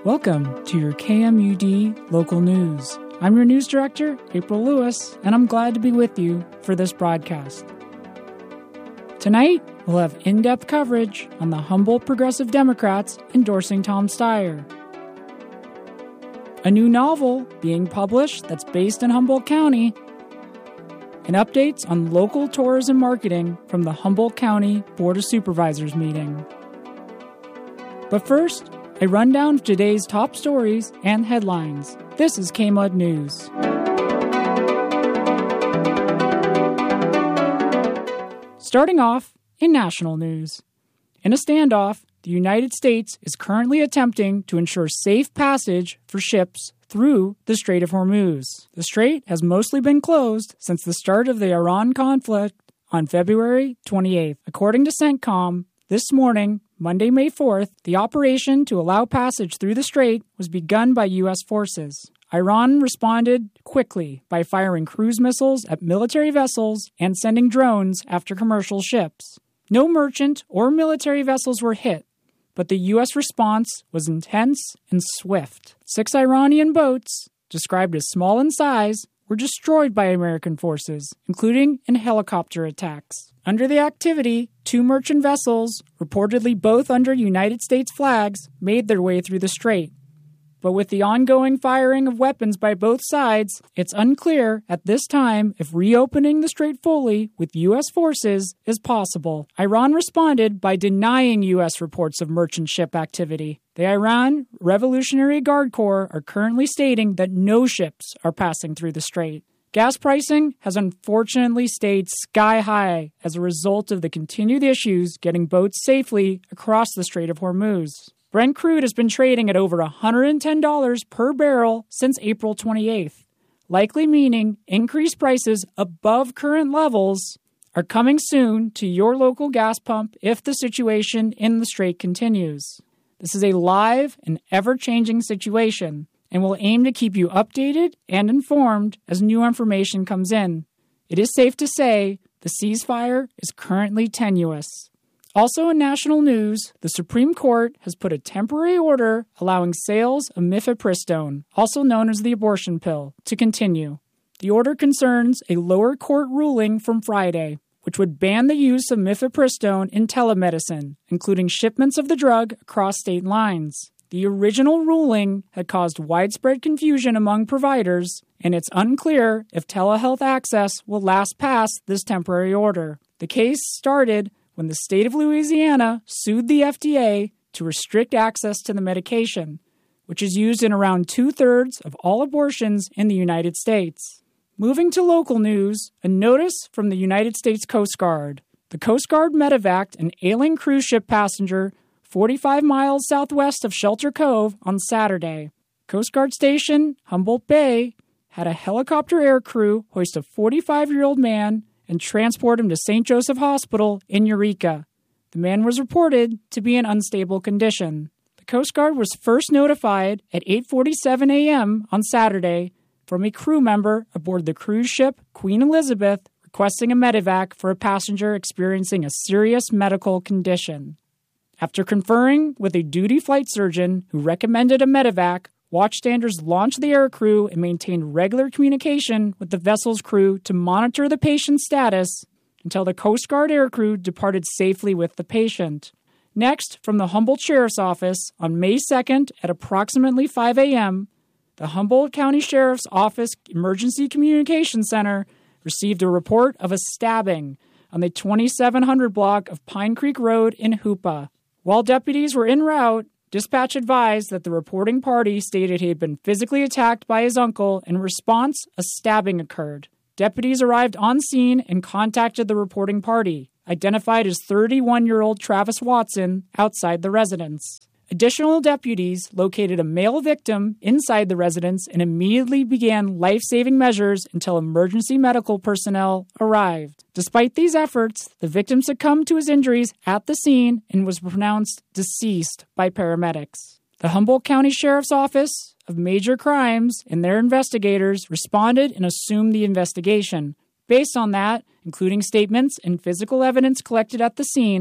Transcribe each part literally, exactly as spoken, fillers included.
Welcome to your K M U D Local News. I'm your news director, April Lewis, and I'm glad to be with you for this broadcast. Tonight, we'll have in-depth coverage on the Humboldt Progressive Democrats endorsing Tom Steyer. A new novel being published that's based in Humboldt County, and updates on local tourism marketing from the Humboldt County Board of Supervisors meeting. But first, a rundown of today's top stories and headlines. This is K M U D News. Starting off in national news. In a standoff, the United States is currently attempting to ensure safe passage for ships through the Strait of Hormuz. The strait has mostly been closed since the start of the Iran conflict on February twenty-eighth. According to CENTCOM, this morning, Monday, May fourth, the operation to allow passage through the strait was begun by U S forces. Iran responded quickly by firing cruise missiles at military vessels and sending drones after commercial ships. No merchant or military vessels were hit, but the U S response was intense and swift. Six Iranian boats, described as small in size, were destroyed by American forces, including in helicopter attacks. Under the activity, two merchant vessels, reportedly both under United States flags, made their way through the strait. But with the ongoing firing of weapons by both sides, it's unclear at this time if reopening the strait fully with U S forces is possible. Iran responded by denying U S reports of merchant ship activity. The Iran Revolutionary Guard Corps are currently stating that no ships are passing through the strait. Gas pricing has unfortunately stayed sky high as a result of the continued issues getting boats safely across the Strait of Hormuz. Brent crude has been trading at over one hundred ten dollars per barrel since April twenty-eighth, likely meaning increased prices above current levels are coming soon to your local gas pump if the situation in the strait continues. This is a live and ever-changing situation, and will aim to keep you updated and informed as new information comes in. It is safe to say the ceasefire is currently tenuous. Also in national news, the Supreme Court has put a temporary order allowing sales of mifepristone, also known as the abortion pill, to continue. The order concerns a lower court ruling from Friday, which would ban the use of mifepristone in telemedicine, including shipments of the drug across state lines. The original ruling had caused widespread confusion among providers, and it's unclear if telehealth access will last past this temporary order. The case started when the state of Louisiana sued the F D A to restrict access to the medication, which is used in around two-thirds of all abortions in the United States. Moving to local news, a notice from the United States Coast Guard. The Coast Guard medevaced an ailing cruise ship passenger forty-five miles southwest of Shelter Cove on Saturday. Coast Guard Station, Humboldt Bay, had a helicopter air crew hoist a forty-five-year-old man and transport him to Saint Joseph Hospital in Eureka. The man was reported to be in unstable condition. The Coast Guard was first notified at eight forty-seven a.m. on Saturday from a crew member aboard the cruise ship Queen Elizabeth requesting a medevac for a passenger experiencing a serious medical condition. After conferring with a duty flight surgeon who recommended a medevac, watchstanders launched the air crew and maintained regular communication with the vessel's crew to monitor the patient's status until the Coast Guard air crew departed safely with the patient. Next, from the Humboldt Sheriff's Office, on May second at approximately five a.m., the Humboldt County Sheriff's Office Emergency Communication Center received a report of a stabbing on the twenty-seven hundred block of Pine Creek Road in Hoopa. While deputies were en route, dispatch advised that the reporting party stated he had been physically attacked by his uncle. In response, a stabbing occurred. Deputies arrived on scene and contacted the reporting party, identified as thirty-one-year-old Travis Watson, outside the residence. Additional deputies located a male victim inside the residence and immediately began life-saving measures until emergency medical personnel arrived. Despite these efforts, the victim succumbed to his injuries at the scene and was pronounced deceased by paramedics. The Humboldt County Sheriff's Office of Major Crimes and their investigators responded and assumed the investigation. Based on that, including statements and physical evidence collected at the scene,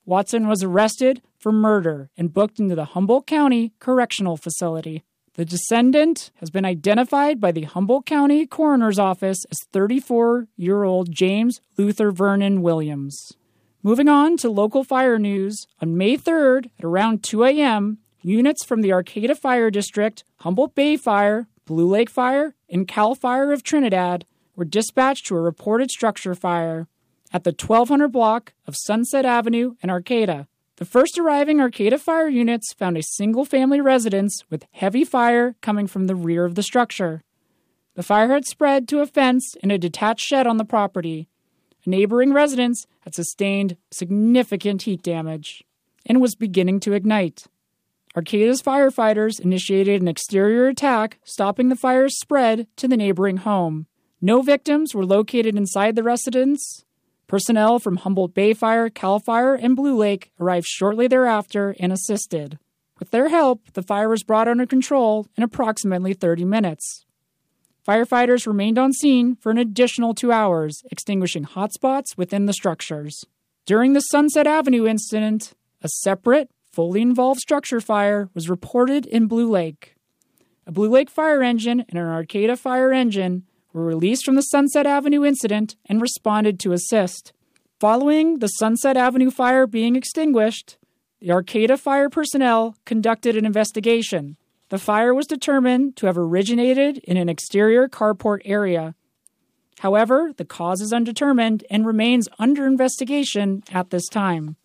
Watson was arrested for murder and booked into the Humboldt County Correctional Facility. The descendant has been identified by the Humboldt County Coroner's Office as thirty-four-year-old James Luther Vernon Williams. Moving on to local fire news, on May third at around two a.m., units from the Arcata Fire District, Humboldt Bay Fire, Blue Lake Fire, and Cal Fire of Trinidad were dispatched to a reported structure fire at the twelve hundred block of Sunset Avenue in Arcata. The first arriving Arcata fire units found a single-family residence with heavy fire coming from the rear of the structure. The fire had spread to a fence in a detached shed on the property. A neighboring residence had sustained significant heat damage and was beginning to ignite. Arcata's firefighters initiated an exterior attack, stopping the fire's spread to the neighboring home. No victims were located inside the residence. Personnel from Humboldt Bay Fire, Cal Fire, and Blue Lake arrived shortly thereafter and assisted. With their help, the fire was brought under control in approximately thirty minutes. Firefighters remained on scene for an additional two hours, extinguishing hotspots within the structures. During the Sunset Avenue incident, a separate, fully involved structure fire was reported in Blue Lake. A Blue Lake fire engine and an Arcata fire engine were released from the Sunset Avenue incident and responded to assist. Following the Sunset Avenue fire being extinguished, the Arcata fire personnel conducted an investigation. The fire was determined to have originated in an exterior carport area. However, the cause is undetermined and remains under investigation at this time.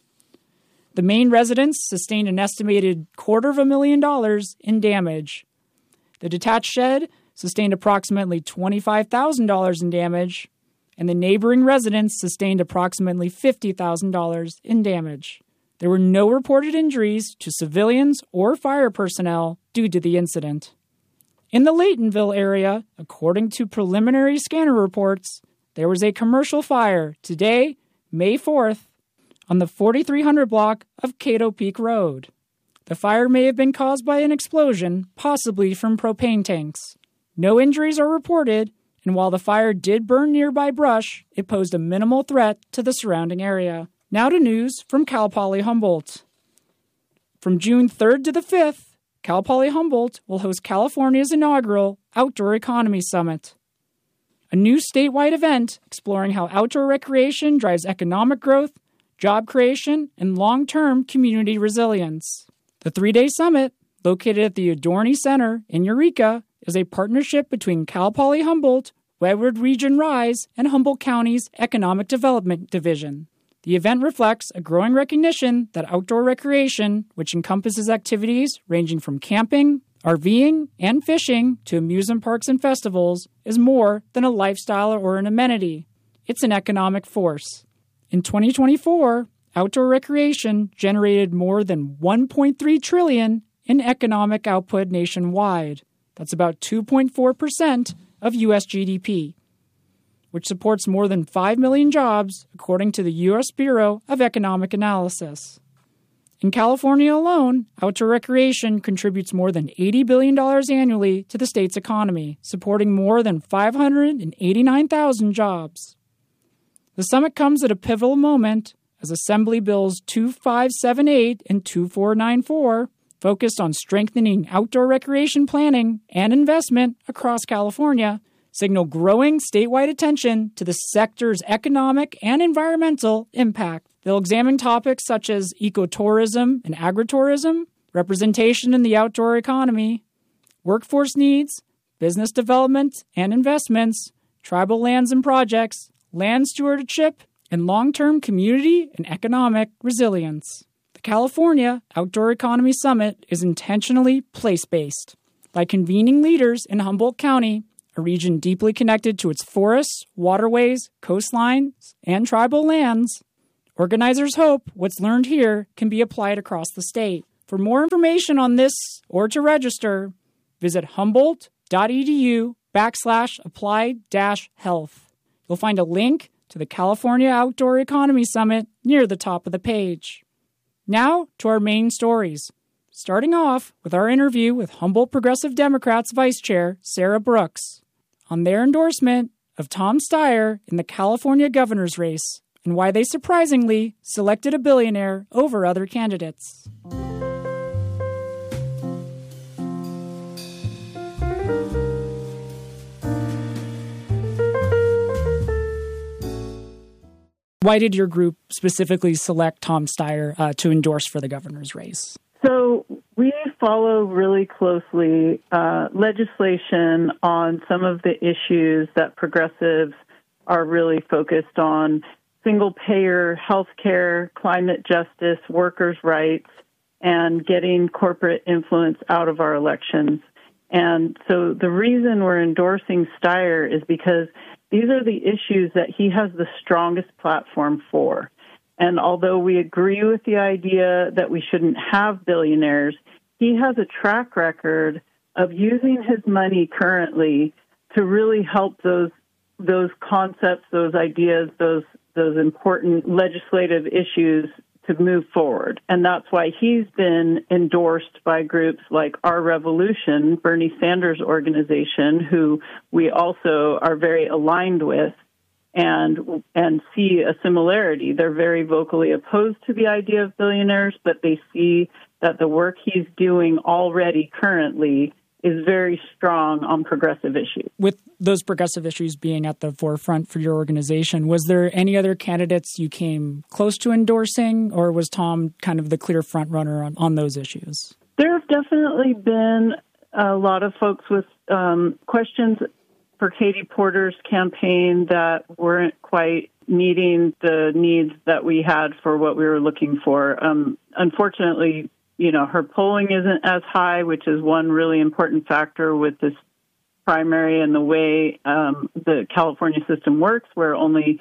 The main residence sustained an estimated quarter of a million dollars in damage. The detached shed sustained approximately twenty-five thousand dollars in damage, and the neighboring residence sustained approximately fifty thousand dollars in damage. There were no reported injuries to civilians or fire personnel due to the incident. In the Laytonville area, according to preliminary scanner reports, there was a commercial fire today, May fourth, on the forty-three hundred block of Cato Peak Road. The fire may have been caused by an explosion, possibly from propane tanks. No injuries are reported, and while the fire did burn nearby brush, it posed a minimal threat to the surrounding area. Now to news from Cal Poly Humboldt. From June third to the fifth, Cal Poly Humboldt will host California's inaugural Outdoor Economy Summit, a new statewide event exploring how outdoor recreation drives economic growth, job creation, and long-term community resilience. The three-day summit, located at the Adorni Center in Eureka, is a partnership between Cal Poly Humboldt, Westwood Region Rise, and Humboldt County's Economic Development Division. The event reflects a growing recognition that outdoor recreation, which encompasses activities ranging from camping, RVing, and fishing to amusement parks and festivals, is more than a lifestyle or an amenity. It's an economic force. In twenty twenty-four, outdoor recreation generated more than one point three trillion dollars in economic output nationwide. That's about two point four percent of U S G D P, which supports more than five million jobs, according to the U S Bureau of Economic Analysis. In California alone, outdoor recreation contributes more than eighty billion dollars annually to the state's economy, supporting more than five hundred eighty-nine thousand jobs. The summit comes at a pivotal moment as Assembly Bills two five seven eight and two four nine four focused on strengthening outdoor recreation planning and investment across California, signal growing statewide attention to the sector's economic and environmental impact. They'll examine topics such as ecotourism and agritourism, representation in the outdoor economy, workforce needs, business development and investments, tribal lands and projects, land stewardship, and long-term community and economic resilience. The California Outdoor Economy Summit is intentionally place-based. By convening leaders in Humboldt County, a region deeply connected to its forests, waterways, coastlines, and tribal lands, organizers hope what's learned here can be applied across the state. For more information on this or to register, visit humboldt.edu backslash applied dash health. You'll find a link to the California Outdoor Economy Summit near the top of the page. Now to our main stories. Starting off with our interview with Humboldt Progressive Democrats Vice Chair Sarah Brooks on their endorsement of Tom Steyer in the California governor's race, and why they surprisingly selected a billionaire over other candidates. Why did your group specifically select Tom Steyer uh, to endorse for the governor's race? So we follow really closely uh, legislation on some of the issues that progressives are really focused on: single-payer health care, climate justice, workers' rights, and getting corporate influence out of our elections. And so the reason we're endorsing Steyer is because these are the issues that he has the strongest platform for. And although we agree with the idea that we shouldn't have billionaires, he has a track record of using his money currently to really help those those concepts, those ideas, those those important legislative issues to move forward. And that's why he's been endorsed by groups like Our Revolution, Bernie Sanders' organization, who we also are very aligned with and and see a similarity. They're very vocally opposed to the idea of billionaires, but they see that the work he's doing already currently is very strong on progressive issues. With those progressive issues being at the forefront for your organization, was there any other candidates you came close to endorsing, or was Tom kind of the clear front runner on, on those issues? There have definitely been a lot of folks with um, questions for Katie Porter's campaign that weren't quite meeting the needs that we had for what we were looking for. Um, unfortunately, you know, her polling isn't as high, which is one really important factor with this primary and the way um, the California system works, where only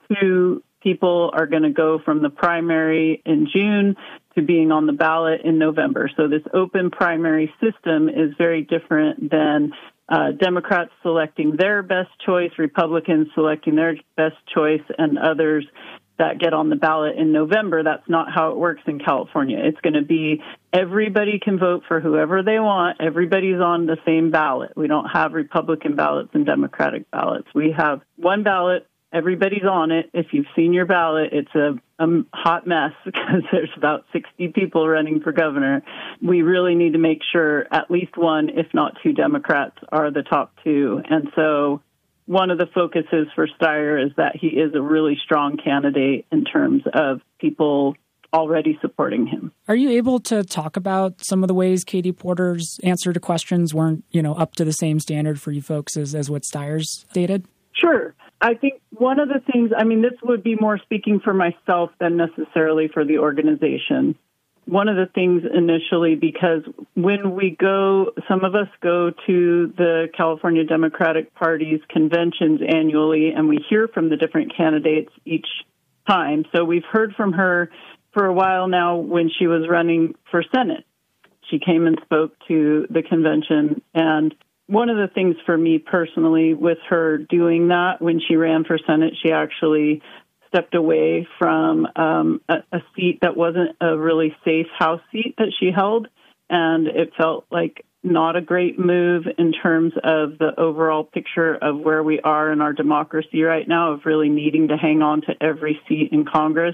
two people are going to go from the primary in June to being on the ballot in November. So this open primary system is very different than uh, Democrats selecting their best choice, Republicans selecting their best choice, and others that get on the ballot in November. That's not how it works in California. It's going to be everybody can vote for whoever they want. Everybody's on the same ballot. We don't have Republican ballots and Democratic ballots. We have one ballot. Everybody's on it. If you've seen your ballot, it's a, a hot mess because there's about sixty people running for governor. We really need to make sure at least one, if not two Democrats are the top two. And so one of the focuses for Steyer is that he is a really strong candidate in terms of people already supporting him. Are you able to talk about some of the ways Katie Porter's answer to questions weren't, you know, up to the same standard for you folks as, as what Steyer's stated? Sure. I think one of the things, I mean, this would be more speaking for myself than necessarily for the organization. One of the things initially, because when we go, some of us go to the California Democratic Party's conventions annually, and we hear from the different candidates each time. So we've heard from her for a while now when she was running for Senate. She came and spoke to the convention, and one of the things for me personally with her doing that, when she ran for Senate, she actually stepped away from um, a, a seat that wasn't a really safe House seat that she held, and it felt like not a great move in terms of the overall picture of where we are in our democracy right now, of really needing to hang on to every seat in Congress.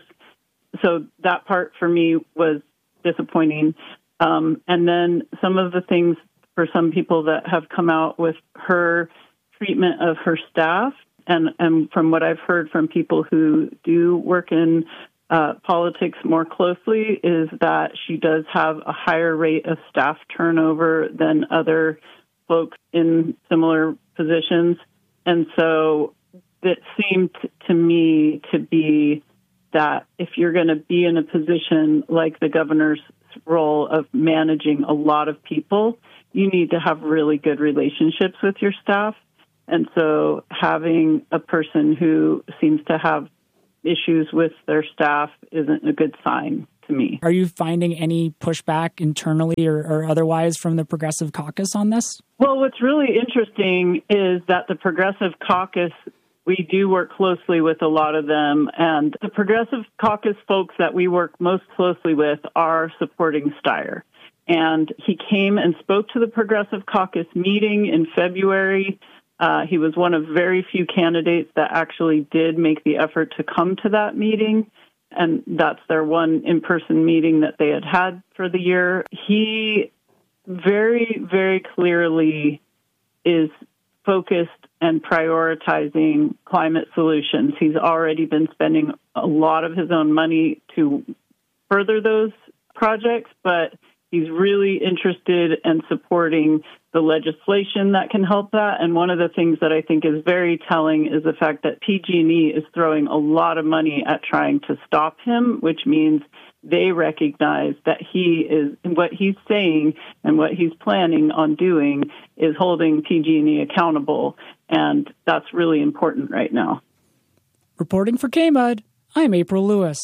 So that part for me was disappointing. Um, and then some of the things for some people that have come out with her treatment of her staff, and, and from what I've heard from people who do work in uh, politics more closely, is that she does have a higher rate of staff turnover than other folks in similar positions. And so it seemed to me to be that if you're going to be in a position like the governor's role of managing a lot of people, you need to have really good relationships with your staff. And so having a person who seems to have issues with their staff isn't a good sign to me. Are you finding any pushback internally or, or otherwise from the Progressive Caucus on this? Well, what's really interesting is that the Progressive Caucus, we do work closely with a lot of them, and the Progressive Caucus folks that we work most closely with are supporting Steyer. And he came and spoke to the Progressive Caucus meeting in February Uh, he was one of very few candidates that actually did make the effort to come to that meeting, and that's their one in-person meeting that they had had for the year. He very, very clearly is focused and prioritizing climate solutions. He's already been spending a lot of his own money to further those projects, but he's really interested in supporting the legislation that can help that. And one of the things that I think is very telling is the fact that P G and E is throwing a lot of money at trying to stop him, which means they recognize that he is, what he's saying and what he's planning on doing is holding P G and E accountable. And that's really important right now. Reporting for K M U D, I'm April Lewis.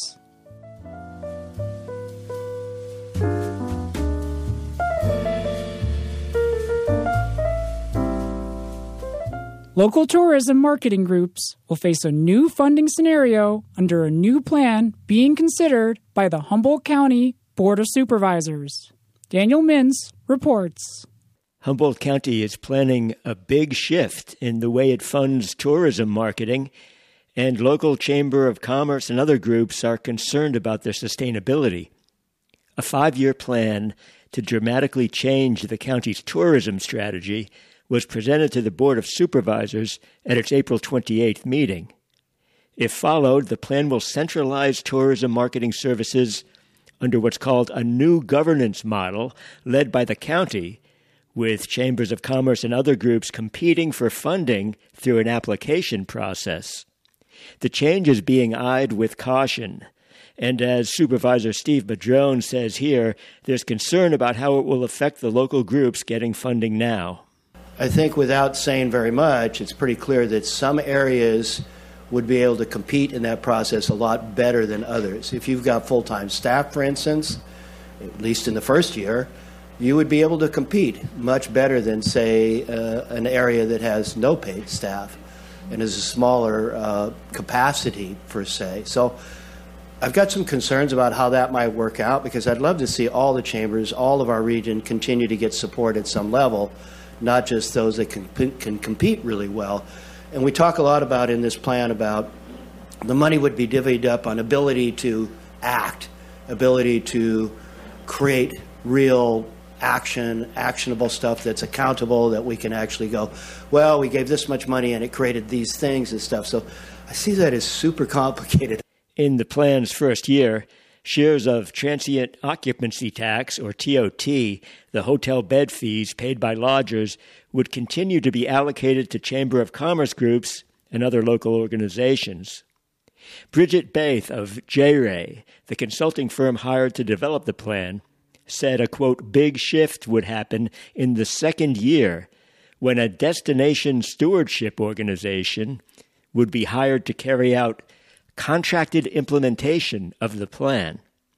Local tourism marketing groups will face a new funding scenario under a new plan being considered by the Humboldt County Board of Supervisors. Daniel Mintz reports. Humboldt County is planning a big shift in the way it funds tourism marketing, and local Chamber of Commerce and other groups are concerned about their sustainability. A five-year plan to dramatically change the county's tourism strategy was presented to the Board of Supervisors at its April twenty-eighth meeting. If followed, the plan will centralize tourism marketing services under what's called a new governance model led by the county, with chambers of commerce and other groups competing for funding through an application process. The change is being eyed with caution, and as Supervisor Steve Badrone says here, there's concern about how it will affect the local groups getting funding now. I think without saying very much, it's pretty clear that some areas would be able to compete in that process a lot better than others. If you've got full-time staff, for instance, at least in the first year, you would be able to compete much better than, say, uh, an area that has no paid staff and is a smaller uh, capacity, per se. So I've got some concerns about how that might work out, because I'd love to see all the chambers, all of our region, continue to get support at some level, not just those that can, can compete really well. And we talk a lot about in this plan about the money would be divvied up on ability to act, ability to create real action, actionable stuff that's accountable, that we can actually go, well, we gave this much money and it created these things and stuff. So I see that as super complicated. In the plan's first year, shares of transient occupancy tax, or T O T, the hotel bed fees paid by lodgers, would continue to be allocated to Chamber of Commerce groups and other local organizations. Bridget Baith of J R A Y, the consulting firm hired to develop the plan, said a, quote, big shift would happen in the second year when a destination stewardship organization would be hired to carry out contracted implementation of the plan.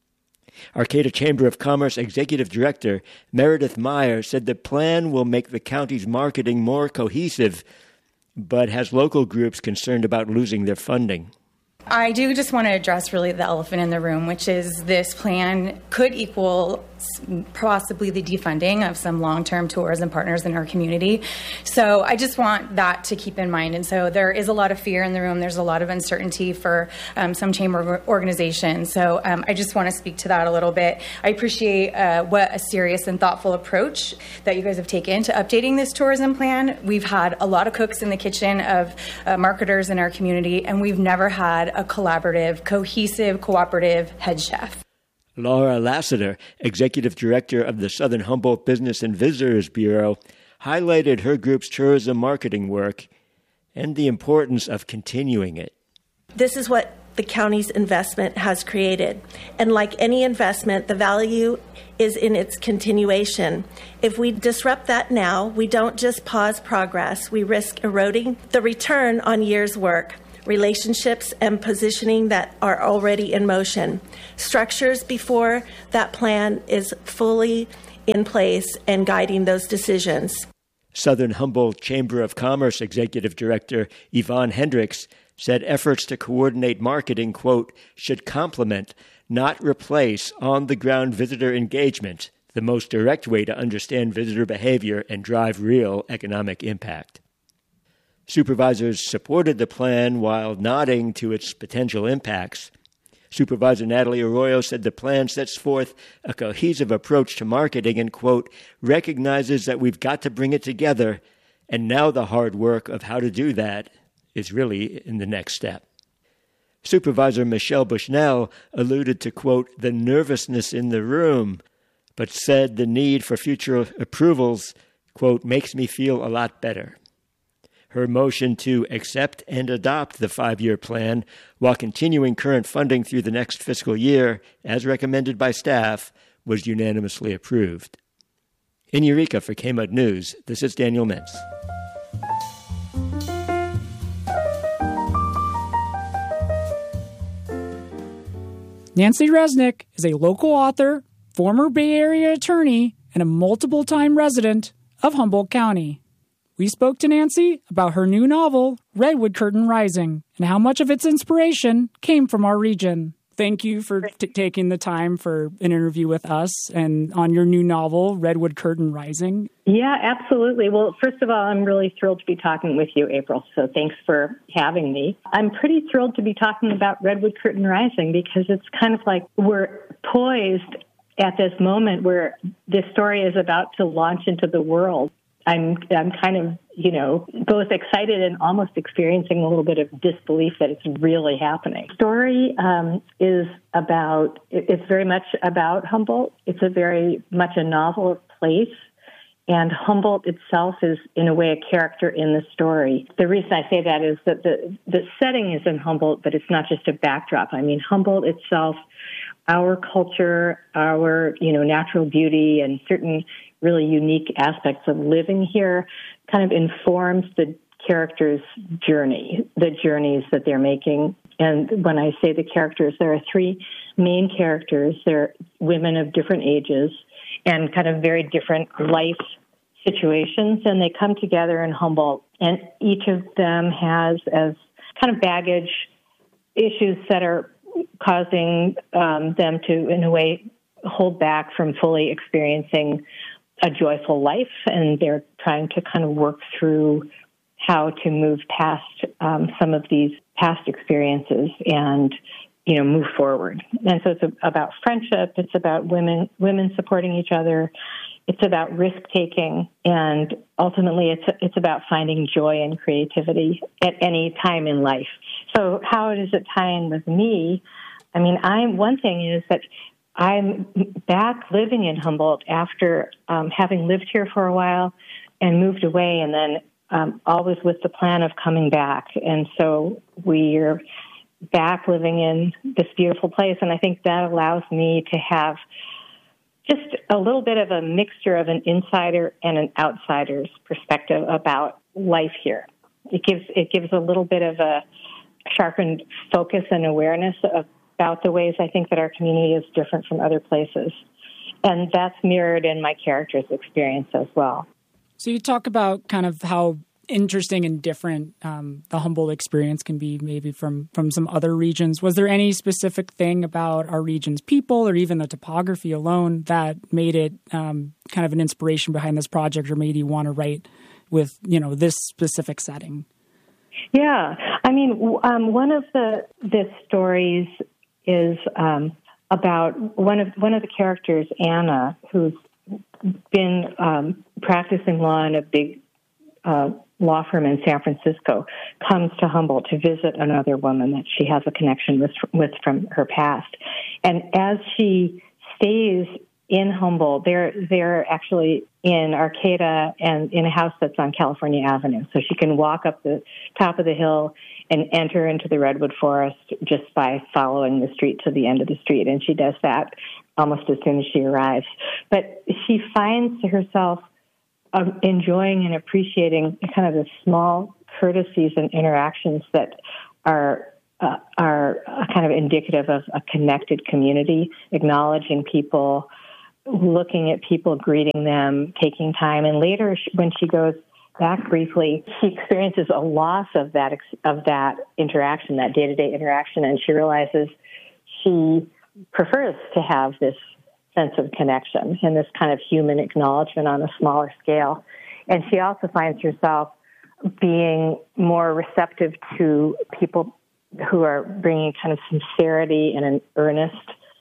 Arcata Chamber of Commerce Executive Director Meredith Meyer said the plan will make the county's marketing more cohesive, but has local groups concerned about losing their funding. I do just want to address really the elephant in the room, which is this plan could equal possibly the defunding of some long-term tourism partners in our community. So I just want that to keep in mind. And so there is a lot of fear in the room. There's a lot of uncertainty for um, some chamber organizations. So um, I just want to speak to that a little bit. I appreciate uh, what a serious and thoughtful approach that you guys have taken to updating this tourism plan. We've had a lot of cooks in the kitchen of uh, marketers in our community, and we've never had a collaborative, cohesive, cooperative head chef. Laura Lassiter, Executive Director of the Southern Humboldt Business and Visitors Bureau, highlighted her group's tourism marketing work and the importance of continuing it. This is what the county's investment has created. And like any investment, the value is in its continuation. If we disrupt that now, we don't just pause progress, we risk eroding the return on years' work, relationships and positioning that are already in motion, structures before that plan is fully in place and guiding those decisions. Southern Humboldt Chamber of Commerce Executive Director Yvonne Hendricks said efforts to coordinate marketing, quote, should complement, not replace, on-the-ground visitor engagement, the most direct way to understand visitor behavior and drive real economic impact. Supervisors supported the plan while nodding to its potential impacts. Supervisor Natalie Arroyo said the plan sets forth a cohesive approach to marketing and, quote, recognizes that we've got to bring it together, and now the hard work of how to do that is really in the next step. Supervisor Michelle Bushnell alluded to, quote, the nervousness in the room, but said the need for future approvals, quote, makes me feel a lot better. Her motion to accept and adopt the five-year plan while continuing current funding through the next fiscal year, as recommended by staff, was unanimously approved. In Eureka for K M U D News, this is Daniel Mintz. Nancy Resnick is a local author, former Bay Area attorney, and a multiple-time resident of Humboldt County. We spoke to Nancy about her new novel, Redwood Curtain Rising, and how much of its inspiration came from our region. Thank you for t- taking the time for an interview with us and on your new novel, Redwood Curtain Rising. Yeah, absolutely. Well, first of all, I'm really thrilled to be talking with you, April, so thanks for having me. I'm pretty thrilled to be talking about Redwood Curtain Rising because it's kind of like we're poised at this moment where this story is about to launch into the world. I'm I'm kind of, you know, both excited and almost experiencing a little bit of disbelief that it's really happening. The story um, is about, it's very much about Humboldt. It's a very much a novel of place. And Humboldt itself is, in a way, a character in the story. The reason I say that is that the, the setting is in Humboldt, but it's not just a backdrop. I mean, Humboldt itself, our culture, our, you know, natural beauty and certain really unique aspects of living here kind of informs the characters' journey, the journeys that they're making. And when I say the characters, there are three main characters. They're women of different ages and kind of very different life situations, and they come together in Humboldt. And each of them has as kind of baggage issues that are causing um, them to, in a way, hold back from fully experiencing a joyful life, and they're trying to kind of work through how to move past um, some of these past experiences and, you know, move forward. And so it's a, about friendship. It's about women women supporting each other. It's about risk taking, and ultimately, it's it's about finding joy and creativity at any time in life. So, how does it tie in with me? I mean, I'm one thing is that I'm back living in Humboldt after um, having lived here for a while and moved away, and then um, always with the plan of coming back. And so we're back living in this beautiful place, and I think that allows me to have just a little bit of a mixture of an insider and an outsider's perspective about life here. It gives it gives a little bit of a sharpened focus and awareness of about the ways I think that our community is different from other places. And that's mirrored in my character's experience as well. So you talk about kind of how interesting and different um, the Humboldt experience can be maybe from, from some other regions. Was there any specific thing about our region's people or even the topography alone that made it um, kind of an inspiration behind this project or made you want to write with, you know, this specific setting? Yeah. I mean, um, one of the, the stories is um, about one of one of the characters, Anna, who's been um, practicing law in a big uh, law firm in San Francisco, comes to Humboldt to visit another woman that she has a connection with, with from her past. And as she stays in Humboldt, they're they're actually in Arcata and in a house that's on California Avenue. So she can walk up the top of the hill and enter into the redwood forest just by following the street to the end of the street. And she does that almost as soon as she arrives. But she finds herself um, enjoying and appreciating kind of the small courtesies and interactions that are uh, are kind of indicative of a connected community, acknowledging people, looking at people, greeting them, taking time. And later, when she goes back briefly, she experiences a loss of that of that interaction, that day-to-day interaction, and she realizes she prefers to have this sense of connection and this kind of human acknowledgement on a smaller scale. And she also finds herself being more receptive to people who are bringing kind of sincerity and an earnest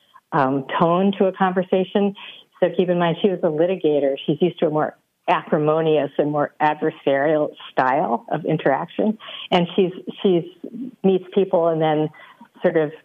um, tone to a conversation. So keep in mind, she was a litigator. She's used to a more acrimonious and more adversarial style of interaction. And she's she's meets people and then sort of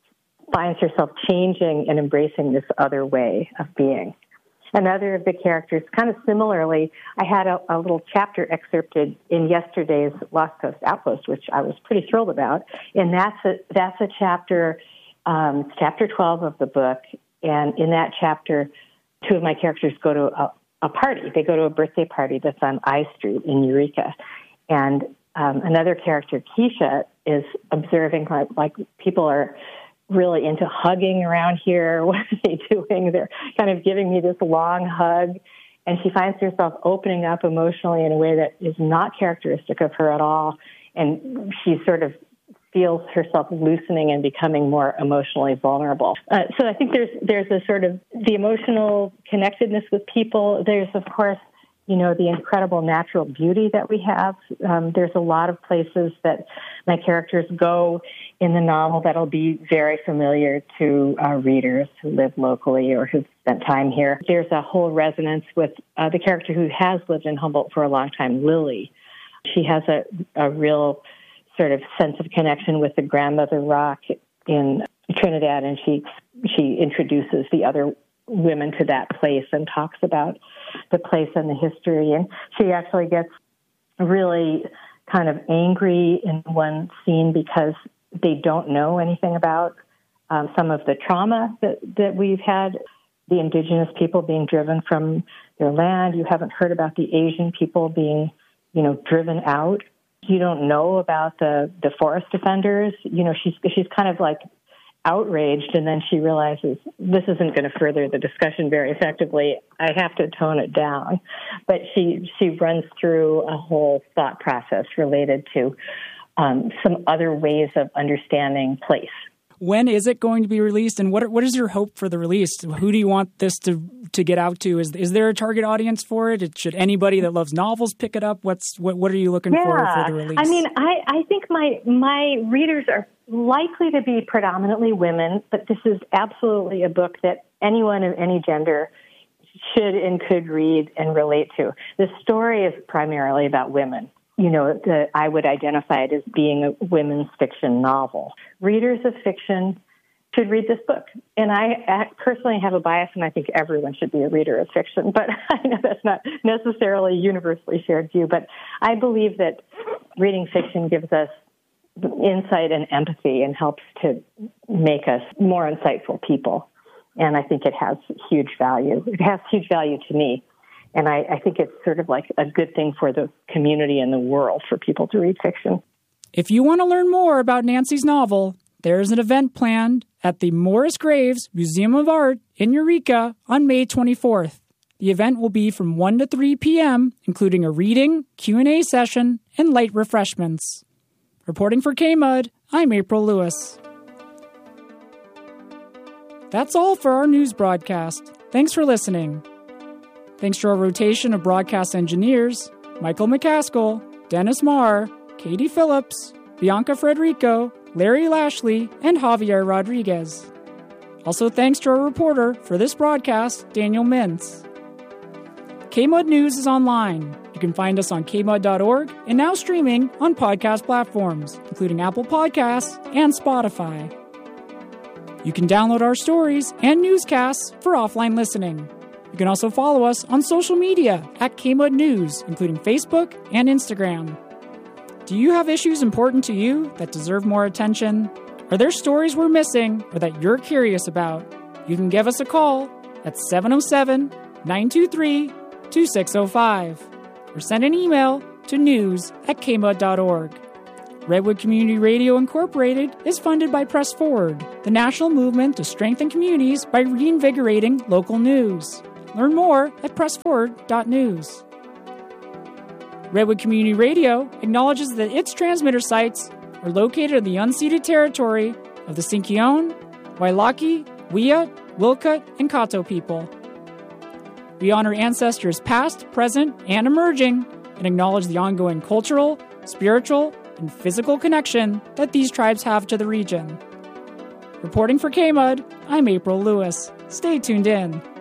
finds herself changing and embracing this other way of being. Another of the characters, kind of similarly, I had a, a little chapter excerpted in yesterday's Lost Coast Outpost, which I was pretty thrilled about. And that's a, that's a chapter, um, chapter twelve of the book. And in that chapter, two of my characters go to a, a party. They go to a birthday party that's on I Street in Eureka. And um, another character, Keisha, is observing like, like people are really into hugging around here. What are they doing? They're kind of giving me this long hug. And she finds herself opening up emotionally in a way that is not characteristic of her at all. And she sort of feels herself loosening and becoming more emotionally vulnerable. Uh, so I think there's there's a sort of the emotional connectedness with people. There's, of course, you know, the incredible natural beauty that we have. Um, there's a lot of places that my characters go in the novel that'll be very familiar to uh, readers who live locally or who've spent time here. There's a whole resonance with uh, the character who has lived in Humboldt for a long time, Lily. She has a, a real sort of sense of connection with the Grandmother Rock in Trinidad, and she she introduces the other women to that place and talks about the place and the history. And she actually gets really kind of angry in one scene because they don't know anything about um, some of the trauma that, that we've had, the indigenous people being driven from their land. You haven't heard about the Asian people being, you know, driven out. You don't know about the, the forest defenders. You know, she's she's kind of like outraged, and then she realizes this isn't going to further the discussion very effectively. I have to tone it down. But she she runs through a whole thought process related to um, some other ways of understanding place. When is it going to be released, and what what is your hope for the release? Who do you want this to to get out to? Is is there a target audience for it? Should anybody that loves novels pick it up? What's what what are you looking yeah. for for the release? I mean, I, I think my my readers are likely to be predominantly women, but this is absolutely a book that anyone of any gender should and could read and relate to. The story is primarily about women. You know, the, I would identify it as being a women's fiction novel. Readers of fiction should read this book. And I, I personally have a bias, and I think everyone should be a reader of fiction. But I know that's not necessarily a universally shared view. But I believe that reading fiction gives us insight and empathy and helps to make us more insightful people. And I think it has huge value. It has huge value to me. And I, I think it's sort of like a good thing for the community and the world for people to read fiction. If you want to learn more about Nancy's novel, there's an event planned at the Morris Graves Museum of Art in Eureka on May twenty-fourth. The event will be from one to three p.m., including a reading, Q and A session, and light refreshments. Reporting for K M U D, I'm April Lewis. That's all for our news broadcast. Thanks for listening. Thanks to our rotation of broadcast engineers, Michael McCaskill, Dennis Marr, Katie Phillips, Bianca Frederico, Larry Lashley, and Javier Rodriguez. Also thanks to our reporter for this broadcast, Daniel Mintz. K M U D News is online. You can find us on K M U D dot org and now streaming on podcast platforms, including Apple Podcasts and Spotify. You can download our stories and newscasts for offline listening. You can also follow us on social media at K M U D News, including Facebook and Instagram. Do you have issues important to you that deserve more attention? Are there stories we're missing or that you're curious about? You can give us a call at seven oh seven, nine two three, two six oh five or send an email to news at K M U D dot org. Redwood Community Radio Incorporated is funded by Press Forward, the national movement to strengthen communities by reinvigorating local news. Learn more at press forward dot news. Redwood Community Radio acknowledges that its transmitter sites are located in the unceded territory of the Sinkyone, Wailaki, Wiyut, Wilkut, and Kato people. We honor ancestors past, present, and emerging and acknowledge the ongoing cultural, spiritual, and physical connection that these tribes have to the region. Reporting for K M U D, I'm April Lewis. Stay tuned in.